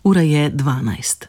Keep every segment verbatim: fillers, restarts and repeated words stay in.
Ura je dvanajst.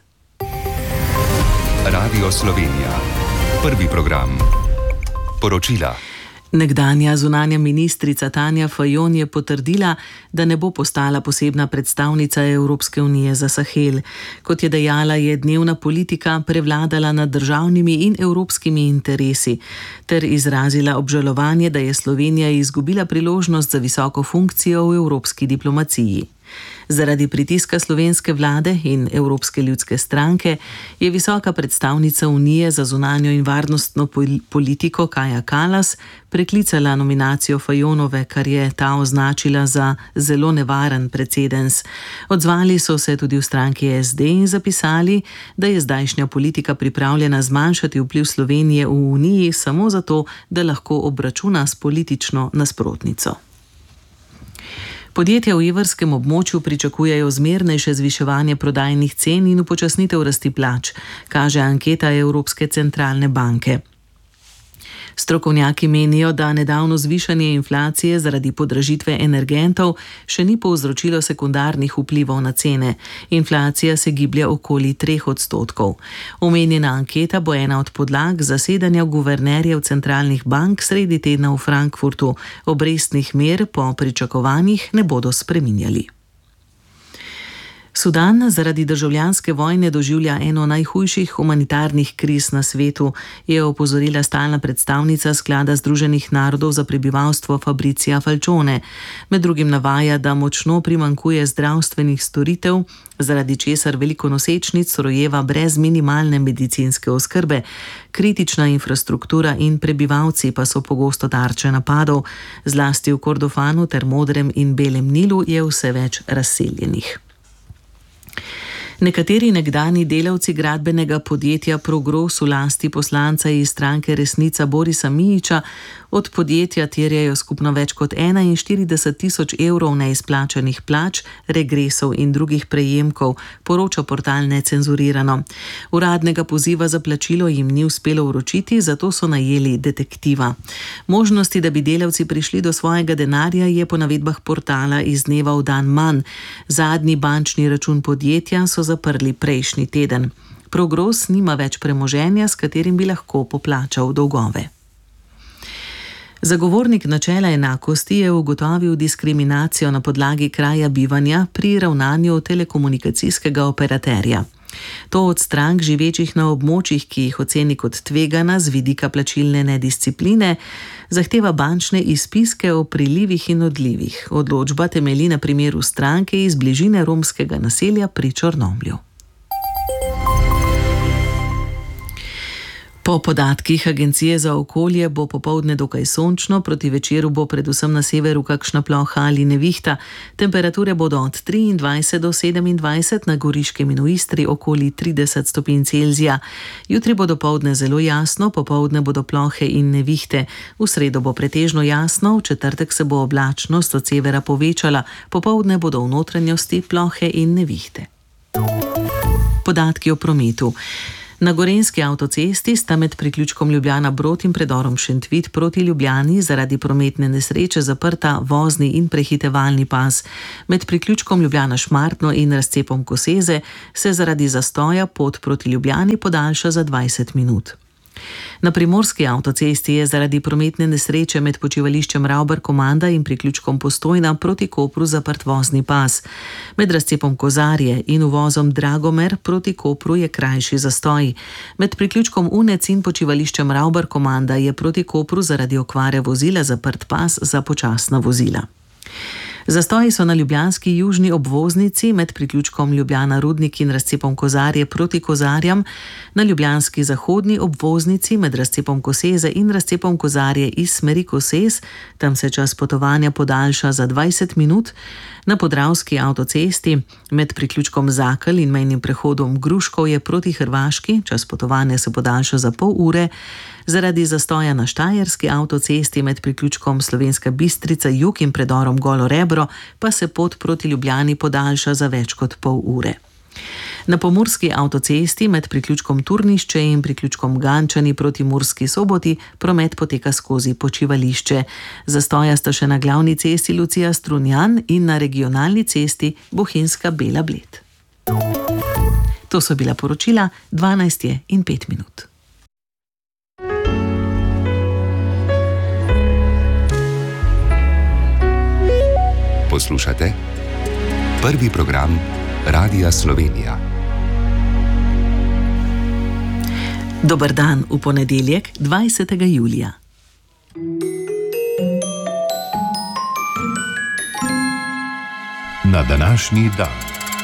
Radio Slovenija. Prvi program. Poročila. Nekdanja zunanja ministrica Tanja Fajon je potrdila, da ne bo postala posebna predstavnica Evropske unije za Sahel. Kot je dejala, je dnevna politika prevladala nad državnimi in evropskimi interesi, ter izrazila obžalovanje, da je Slovenija izgubila priložnost za visoko funkcijo v evropski diplomaciji. Zaradi pritiska slovenske vlade in Evropske ljudske stranke je visoka predstavnica Unije za zunanjo in varnostno politiko Kaja Kallas preklicala nominacijo Fajonove, kar je ta označila za zelo nevaren precedens. Odzvali so se tudi v stranki S D in zapisali, da je zdajšnja politika pripravljena zmanjšati vpliv Slovenije v Uniji samo zato, da lahko obračuna s politično nasprotnico. Podjetja v evrskem območju pričakujejo zmernejše zviševanje prodajnih cen in upočasnitev rasti plač, kaže anketa Evropske centralne banke. Strokovnjaki menijo, da nedavno zvišanje inflacije zaradi podražitve energentov še ni povzročilo sekundarnih vplivov na cene. Inflacija se giblje okoli treh odstotkov. Omenjena anketa bo ena od podlag zasedanja guvernerjev centralnih bank sredi tedna v Frankfurtu. Obrestnih mer po pričakovanjih ne bodo spreminjali. Sudan zaradi državljanske vojne doživlja eno najhujših humanitarnih kriz na svetu, je opozorila stalna predstavnica Sklada Združenih narodov za prebivalstvo Fabrizia Falcione. Med drugim navaja, da močno primanjkuje zdravstvenih storitev, zaradi česar veliko nosečnic rojeva brez minimalne medicinske oskrbe. Kritična infrastruktura in prebivalci pa so pogosto tarče napadov, zlasti v Kordofanu ter Modrem in Belem Nilu je vse več razseljenih. Nekateri nekdani delavci gradbenega podjetja Progros v lasti poslanca iz stranke Resnica Borisa Mijića od podjetja terjajo skupno več kot enainštirideset tisoč evrov neizplačanih plač, regresov in drugih prejemkov, poroča portal Necenzurirano. Uradnega poziva za plačilo jim ni uspelo vročiti, zato so najeli detektiva. Možnosti, da bi delavci prišli do svojega denarja, je po navedbah portala iz dneva v dan manj. Zadnji bančni račun podjetja so zaprli prejšnji teden. Progros nima več premoženja, s katerim bi lahko poplačal dolgove. Zagovornik načela enakosti je ugotovil diskriminacijo na podlagi kraja bivanja pri ravnanju telekomunikacijskega operaterja. To od strank živečih na območjih, ki jih oceni kot tvegana z vidika plačilne nediscipline, zahteva bančne izpiske o prilivih in odlivih. Odločba temelji na primeru stranke iz bližine romskega naselja pri Črnomlju. Po podatkih Agencije za okolje bo popoldne dokaj sončno, proti večeru bo predvsem na severu kakšna ploha ali nevihta. Temperature bodo od triindvajset do sedemindvajset, na Goriškem in v Istri okoli trideset stopinj Celzija. Jutri bo dopoldne zelo jasno, popoldne bodo plohe in nevihte. V sredo bo pretežno jasno, v četrtek se bo oblačnost od severa povečala, popoldne bodo v notranjosti plohe in nevihte. Podatki o prometu. Na Gorenjski avtocesti sta med priključkom Ljubljana-Brod in predorom Šentvid proti Ljubljani zaradi prometne nesreče zaprta vozni in prehitevalni pas. Med priključkom Ljubljana-Šmartno in razcepom Koseze se zaradi zastoja pot proti Ljubljani podaljša za dvajset minut. Na Primorski avtocesti je zaradi prometne nesreče med počivališčem Ravbar-Komanda in priključkom Postojna proti Kopru zaprt vozni pas. Med razcepom Kozarje in uvozom Dragomer proti Kopru je krajši zastoj. Med priključkom Unec in počivališčem Ravbar-Komanda je proti Kopru zaradi okvare vozila zaprt pas za počasna vozila. Zastoji so na ljubljanski južni obvoznici med priključkom Ljubljana-Rudnik in razcepom Kozarje proti Kozarjam, na ljubljanski zahodni obvoznici med razcepom Koseze in razcepom Kozarje iz smeri Kosez, tam se čas potovanja podaljša za dvajset minut, na Podravski avtocesti med priključkom Zakelj in mejnim prehodom Gruškov je proti Hrvaški, čas potovanja se podaljša za pol ure, zaradi zastoja na Štajerski avtocesti med priključkom Slovenska Bistrica Jug in predorom Golo Rebro pa se pot proti Ljubljani podaljša za več kot pol ure. Na Pomurski avtocesti med priključkom Turnišče in priključkom Gančani proti Murski Soboti promet poteka skozi počivališče. Zastoja sta še na glavni cesti Lucija Strunjan in na regionalni cesti Bohinjska Bela Bled. To so bila poročila, dvanajst je in pet minut. Poslušate prvi program Radia Slovenija. Dober dan v ponedeljek, dvajsetega julija. Na današnji dan.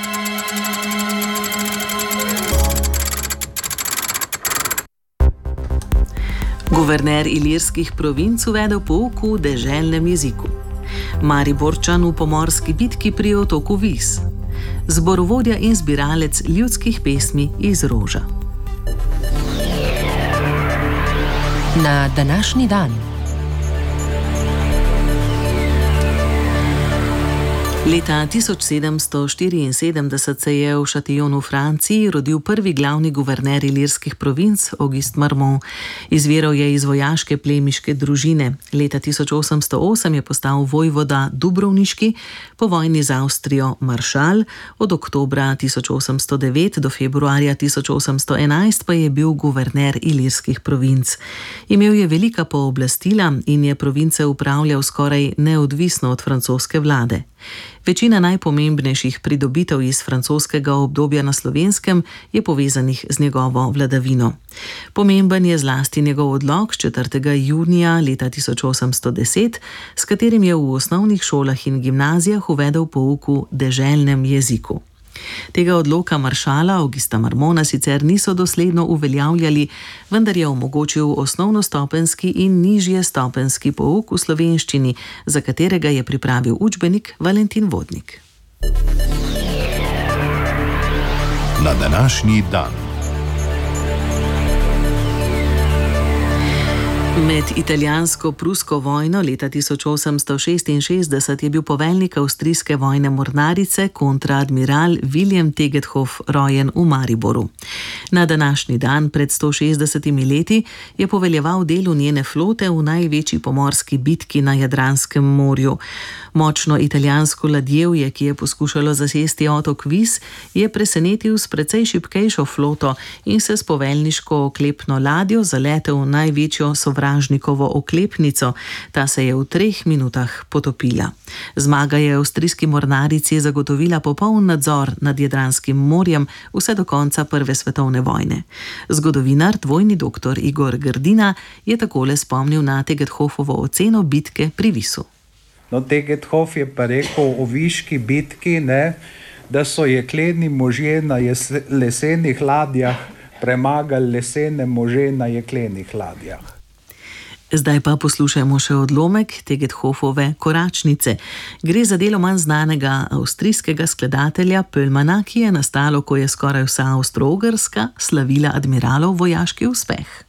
Guverner ilirskih provinc uvedel pouk v deželnem jeziku. Mariborčan v pomorski bitki pri otoku Vis. Zborovodja in zbiralec ljudskih pesmi iz Roža. Na današnji dan. Leta tisoč sedemsto štiriinsedemdeset se je v Châtillonu v Franciji rodil prvi glavni guverner ilirskih provinc, Auguste Marmont. Izviral je iz vojaške plemiške družine. Leta tisoč osemsto osem je postal vojvoda dubrovniški, po vojni z Avstrijo maršal, od oktobra tisoč osemsto devet do februarja tisoč osemsto enajst pa je bil guverner ilirskih provinc. Imel je velika pooblastila in je province upravljal skoraj neodvisno od francoske vlade. Večina najpomembnejših pridobitev iz francoskega obdobja na Slovenskem je povezanih z njegovo vladavino. Pomemben je zlasti njegov odlok četrtega junija leta tisoč osemsto deset, s katerim je v osnovnih šolah in gimnazijah uvedel pouk v deželnem jeziku. Tega odloka maršala Augusta Marmonta sicer niso dosledno uveljavljali, vendar je omogočil osnovnostopenski in nižje stopenski pouk v slovenščini, za katerega je pripravil učbenik Valentin Vodnik. Na današnji dan. Med italijansko-prusko vojno leta tisoč osemsto šestinšestdeset je bil poveljnik avstrijske vojne mornarice kontraadmiral William Tegethoff rojen v Mariboru. Na današnji dan pred sto šestdesetimi leti je poveljeval delu njene flote v največji pomorski bitki na Jadranskem morju. Močno italijansko ladjevje, ki je poskušalo zasesti otok Vis, je presenetil s precej šibkejšo floto in se s poveljniško oklepno ladjo zaletel v največjo sovražnikovo oklepnico. Ta se je v treh minutah potopila. Zmaga je avstrijski mornarici zagotovila popoln nadzor nad Jadranskim morjem vse do konca prve svetovne vojne. Zgodovinar, dvojni doktor Igor Grdina, je takole spomnil na Tegethoffovo oceno bitke pri Visu. No, Tegethoff je pa rekel o viški bitki, ne, da so jekleni možje na jes- lesenih ladjah premagali lesene može na jeklenih ladjah. Zdaj pa poslušajmo še odlomek Tegethoffove Koračnice. Gre za delo manj znanega avstrijskega skladatelja Pöllmana, ki je nastalo, ko je skoraj vsa Avstro-Ogrska slavila admiralov vojaški uspeh.